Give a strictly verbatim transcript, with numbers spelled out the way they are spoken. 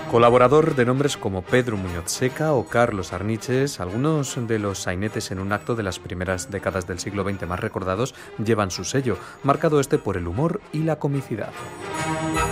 Colaborador de nombres como Pedro Muñoz Seca o Carlos Arniches, algunos de los sainetes en un acto de las primeras décadas del siglo veinte más recordados llevan su sello, marcado este por el humor y la comicidad.